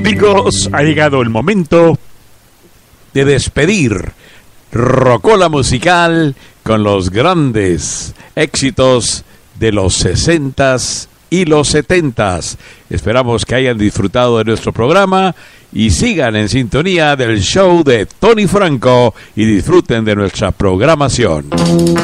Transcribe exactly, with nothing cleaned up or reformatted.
Amigos, ha llegado el momento de despedir Rocola Musical con los grandes éxitos de los sesentas y los setentas. Esperamos que hayan disfrutado de nuestro programa y sigan en sintonía del show de Tony Franco y disfruten de nuestra programación.